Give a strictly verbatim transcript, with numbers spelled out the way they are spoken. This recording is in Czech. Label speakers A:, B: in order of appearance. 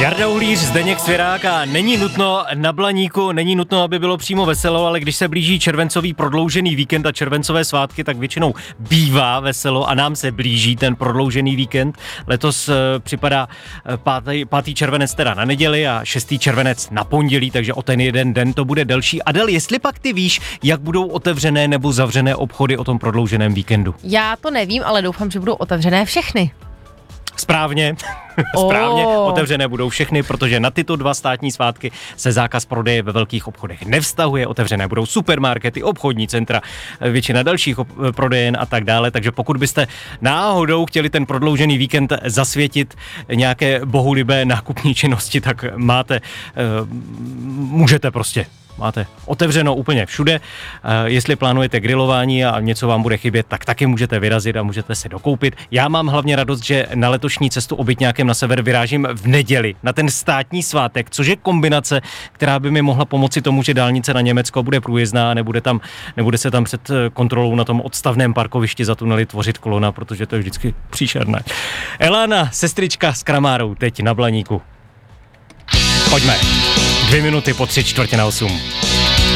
A: Jarda Uhlíř, Zdeněk Svěrák a není nutno na Blaníku, není nutno, aby bylo přímo veselo, ale když se blíží červencový prodloužený víkend a červencové svátky, tak většinou bývá veselo a nám se blíží ten prodloužený víkend. Letos uh, připadá pátý, pátý červenec teda na neděli a šestý červenec na pondělí, takže o ten jeden den to bude delší. Adel, jestli pak ty víš, jak budou otevřené nebo zavřené obchody o tom prodlouženém víkendu?
B: Já to nevím, ale doufám, že budou otevřené všechny.
A: Správně, správně, oh. Otevřené budou všechny, protože na tyto dva státní svátky se zákaz prodeje ve velkých obchodech nevztahuje, otevřené budou supermarkety, obchodní centra, většina dalších ob- prodejen a tak dále, takže pokud byste náhodou chtěli ten prodloužený víkend zasvětit nějaké bohulibé nákupní činnosti, tak máte, uh, můžete prostě. Máte otevřeno úplně všude. Jestli plánujete grilování a něco vám bude chybět, tak taky můžete vyrazit a můžete se dokoupit. Já mám hlavně radost, že na letošní cestu Obytňákem na sever vyrážím v neděli na ten státní svátek, což je kombinace, která by mi mohla pomoci tomu, že dálnice na Německo bude průjezdná a nebude, tam, nebude se tam před kontrolou na tom odstavném parkovišti za tunely tvořit kolona, protože to je vždycky příšerné. Elana, sestřička s Kramárou, teď na Blaníku. Pojďme. Dvě minuty po tři čtvrtě na osm.